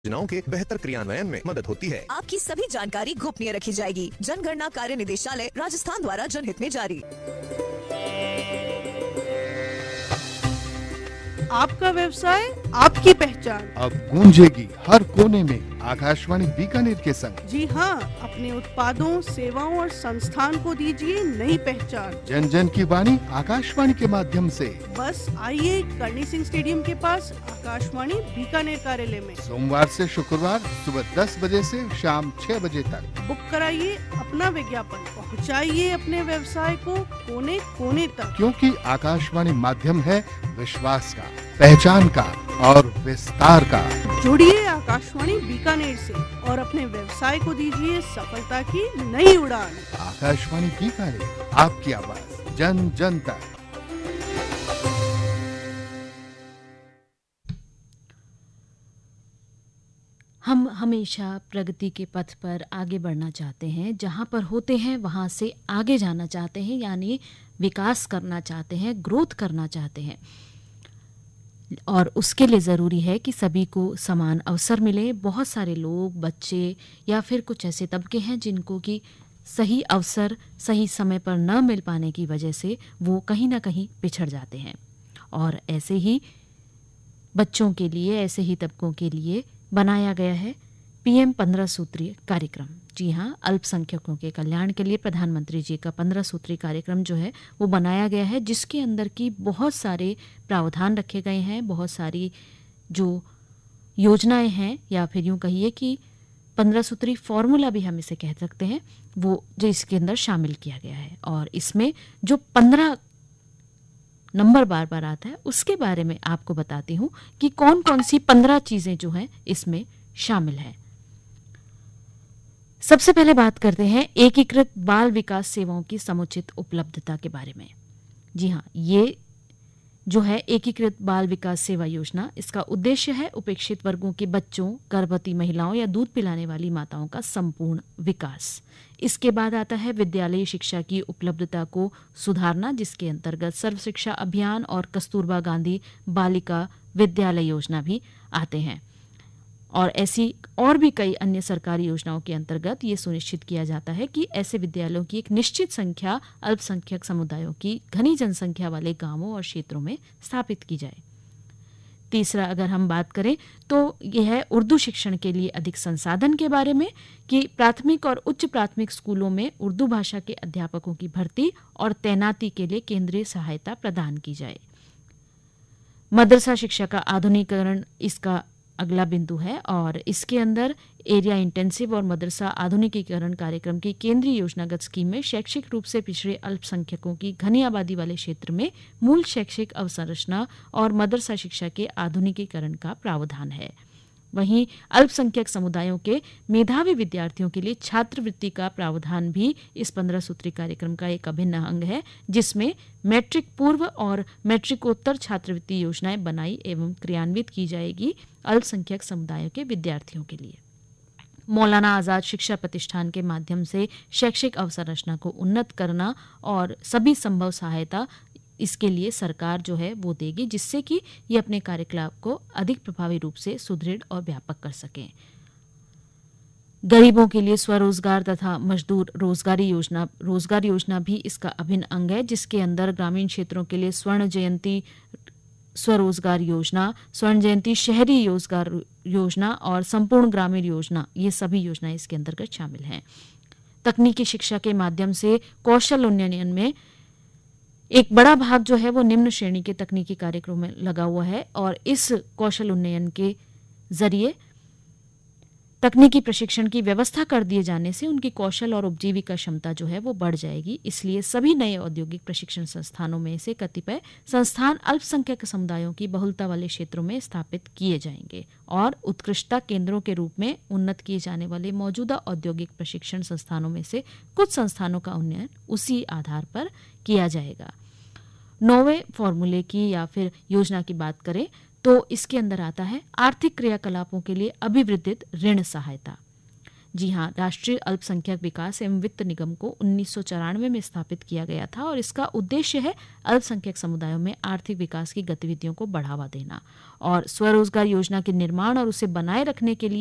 योजनाओं के बेहतर क्रियान्वयन में मदद होती है। आपकी सभी जानकारी गोपनीय रखी जाएगी। जनगणना कार्य निदेशालय राजस्थान द्वारा जनहित में जारी। आपका व्यवसाय, आपकी पहचान। अब गूंजेगी हर कोने में आकाशवाणी बीकानेर के संग। जी हाँ, अपने उत्पादों, सेवाओं और संस्थान को दीजिए नई पहचान। जन जन की वाणी आकाशवाणी के माध्यम से। बस आइए करणी सिंह स्टेडियम के पास आकाशवाणी बीकानेर कार्यालय में सोमवार से शुक्रवार सुबह 10 बजे से शाम 6 बजे तक। बुक कराइए अपना विज्ञापन, पहुँचाइए अपने व्यवसाय को कोने कोने तक। क्योंकि आकाशवाणी माध्यम है विश्वास का, पहचान का और विस्तार का। जुड़िए आकाशवाणी बीकानेर से और अपने व्यवसाय को दीजिए सफलता की नई उड़ान। आकाशवाणी बीकानेर, आपकी आवाज जन जन तक। हम हमेशा प्रगति के पथ पर आगे बढ़ना चाहते हैं। जहाँ पर होते हैं वहाँ से आगे जाना चाहते हैं, यानी विकास करना चाहते हैं, ग्रोथ करना चाहते हैं। और उसके लिए ज़रूरी है कि सभी को समान अवसर मिले। बहुत सारे लोग, बच्चे या फिर कुछ ऐसे तबके हैं जिनको कि सही अवसर सही समय पर न मिल पाने की वजह से वो कहीं ना कहीं पिछड़ जाते हैं। और ऐसे ही बच्चों के लिए, ऐसे ही तबकों के लिए बनाया गया है PM 15 सूत्रीय कार्यक्रम। जी हाँ, अल्पसंख्यकों के कल्याण के लिए प्रधानमंत्री जी का 15 सूत्री कार्यक्रम जो है वो बनाया गया है, जिसके अंदर की बहुत सारे प्रावधान रखे गए हैं, बहुत सारी जो योजनाएं हैं, या फिर यूं कहिए कि 15 सूत्री फॉर्मूला भी हम इसे कह सकते हैं, वो जो इसके अंदर शामिल किया गया है। और इसमें जो 15 नंबर बार बार आता है उसके बारे में आपको बताती हूँ कि कौन कौन सी 15 चीजें जो हैं इसमें शामिल हैं। सबसे पहले बात करते हैं एकीकृत बाल विकास सेवाओं की समुचित उपलब्धता के बारे में। जी हाँ, ये जो है एकीकृत बाल विकास सेवा योजना, इसका उद्देश्य है उपेक्षित वर्गों के बच्चों, गर्भवती महिलाओं या दूध पिलाने वाली माताओं का संपूर्ण विकास। इसके बाद आता है विद्यालयी शिक्षा की उपलब्धता को सुधारना, जिसके अंतर्गत सर्व शिक्षा अभियान और कस्तूरबा गांधी बालिका विद्यालय योजना भी आते हैं। और ऐसी और भी कई अन्य सरकारी योजनाओं के अंतर्गत ये सुनिश्चित किया जाता है कि ऐसे विद्यालयों की एक निश्चित संख्या अल्पसंख्यक समुदायों की घनी जनसंख्या वाले गांवों और क्षेत्रों में स्थापित की जाए। तीसरा, अगर हम बात करें तो यह है उर्दू शिक्षण के लिए अधिक संसाधन के बारे में, कि प्राथमिक और उच्च प्राथमिक स्कूलों में उर्दू भाषा के अध्यापकों की भर्ती और तैनाती के लिए केंद्रीय सहायता प्रदान की जाए। मदरसा शिक्षा का आधुनिकीकरण इसका अगला बिंदु है, और इसके अंदर एरिया इंटेंसिव और मदरसा आधुनिकीकरण कार्यक्रम की केंद्रीय योजनागत स्कीम में शैक्षिक रूप से पिछड़े अल्पसंख्यकों की घनी आबादी वाले क्षेत्र में मूल शैक्षिक अवसंरचना और मदरसा शिक्षा के आधुनिकीकरण का प्रावधान है। वहीं अल्पसंख्यक समुदायों के मेधावी विद्यार्थियों के लिए छात्रवृत्ति का प्रावधान भी इस 15 सूत्री कार्यक्रम का एक अभिन्न अंग है, जिसमें मैट्रिक पूर्व और मैट्रिकोत्तर छात्रवृत्ति योजनाएं बनाई एवं क्रियान्वित की जाएगी अल्पसंख्यक समुदायों के विद्यार्थियों के लिए। मौलाना आजाद शिक्षा प्रतिष्ठान के माध्यम से शैक्षिक अवसंरचना को उन्नत करना और सभी संभव सहायता इसके लिए सरकार जो है वो देगी, जिससे कि ये अपने कार्यकलाप को अधिक प्रभावी रूप से सुदृढ़ और व्यापक कर सकें। गरीबों के लिए स्वरोजगार तथा मजदूर रोजगार योजना भी इसका अभिन्न अंग है, जिसके अंदर ग्रामीण क्षेत्रों के लिए स्वर्ण जयंती स्वरोजगार योजना, स्वर्ण जयंती शहरी रोजगार योजना और संपूर्ण ग्रामीण योजना, ये सभी योजनाएं इसके अंतर्गत शामिल हैं। तकनीकी शिक्षा के माध्यम से कौशल उन्नयन में एक बड़ा भाग जो है वो निम्न श्रेणी के तकनीकी कार्यक्रमों में लगा हुआ है, और इस कौशल उन्नयन के जरिए तकनीकी प्रशिक्षण की व्यवस्था कर दिए जाने से उनकी कौशल और उपजीविका क्षमता जो है वो बढ़ जाएगी। इसलिए सभी नए औद्योगिक प्रशिक्षण संस्थानों में से कतिपय संस्थान अल्पसंख्यक समुदायों की बहुलता वाले क्षेत्रों में स्थापित किए जाएंगे, और उत्कृष्टता केंद्रों के रूप में उन्नत किए जाने वाले मौजूदा औद्योगिक प्रशिक्षण संस्थानों में से कुछ संस्थानों का उन्नयन उसी आधार पर किया जाएगा। 9वें फॉर्मूले की या फिर योजना की बात करें तो इसके अंदर आता है आर्थिक क्रियाकलापों के लिए अभिवृद्धित ऋण सहायता। जी हाँ, राष्ट्रीय अल्पसंख्यक विकास एवं वित्त निगम को 1994 में स्थापित किया गया था और इसका उद्देश्य है अल्पसंख्यक समुदायों में आर्थिक विकास की गतिविधियों को बढ़ावा देना और स्वरोजगार योजना के निर्माण और उसे बनाए रखने के लिए